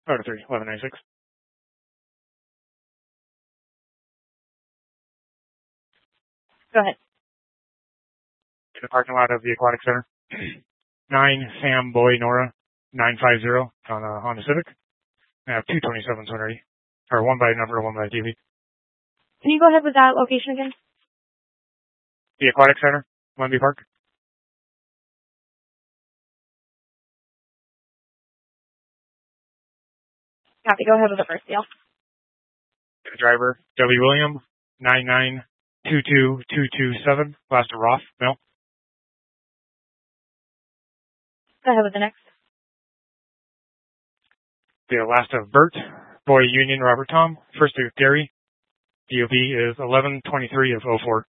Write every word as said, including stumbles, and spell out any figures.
Oh, to three, eleven ninety-six. Go ahead. In the parking lot of the Aquatic Center. Nine Sam Boy Nora nine five zero on a Honda Civic. I have two twenty-sevens already, or one by number, one by T V. Can you go ahead with that location again? The Aquatic Center, Lundy Park. Copy. Go ahead with the first deal. The driver W William nine nine two two two two seven. Last of Roth. Mail. Go ahead with the next. The last of Bert, Boy Union Robert Tom, first of Gary. D O B is eleven twenty-three of oh four.